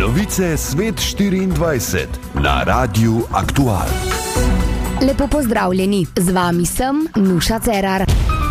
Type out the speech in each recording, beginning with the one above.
Novice Svet 24 na Radiu Aktual. Lepo pozdravljeni, z vami sem Nuša Cerar.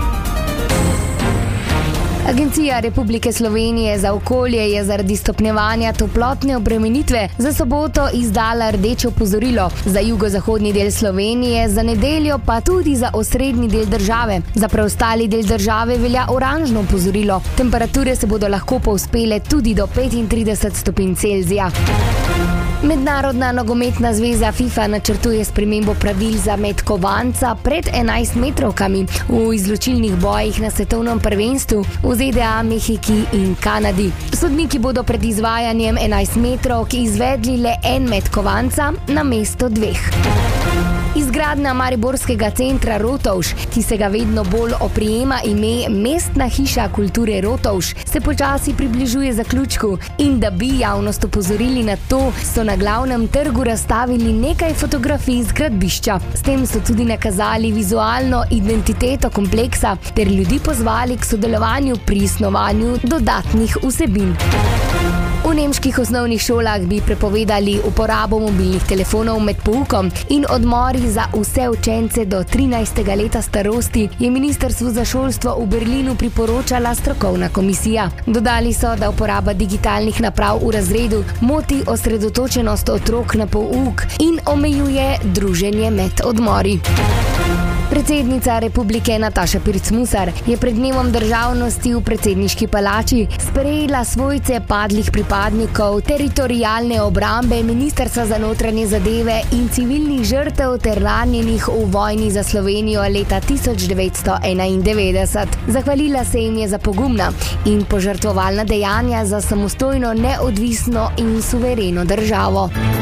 Agencija Republike Slovenije za okolje je zaradi stopnjevanja toplotne obremenitve za soboto izdala rdeče opozorilo za jugozahodni del Slovenije, za nedeljo pa tudi za osrednji del države. Za preostali del države velja oranžno opozorilo. Temperature se bodo lahko povzpele tudi do 35 stopinj Celzija. Mednarodna nogometna zveza FIFA načrtuje spremembo pravil za met kovanca pred 11-metrovkami v izločilnih bojih na svetovnem prvenstvu v ZDA, Mehiki in Kanadi. Sodniki bodo pred izvajanjem 11-metrovk izvedli le en met kovanca namesto dveh. Izgradnja mariborskega centra Rotovž, ki se ga vedno bolj oprijema ime Mestna hiša kulture Rotovž, se počasi približuje zaključku in da bi javnost opozorili na to, so na glavnem trgu razstavili nekaj fotografij z gradbišča. S tem so tudi nakazali vizualno identiteto kompleksa ter ljudi pozvali k sodelovanju pri snovanju dodatnih vsebin. V nemških osnovnih šolah bi prepovedali uporabo mobilnih telefonov med poukom in odmori za vse učence do 13. leta starosti, je Ministrstvu za šolstvo v Berlinu priporočala strokovna komisija. Dodali so, da uporaba digitalnih naprav v razredu moti osredotočenost otrok na pouk in omejuje druženje med odmori. Predsednica Republike Nataša Pirc Musar je pred dnevom državnosti v predsedniški palači sprejela svojce padlih pripadnikov teritorialne obrambe, Ministrstva za notranje zadeve in civilnih žrtev ter ranjenih v vojni za Slovenijo leta 1991. Zahvalila se jim je za pogumna in požrtvovalna dejanja za samostojno, neodvisno in suvereno državo.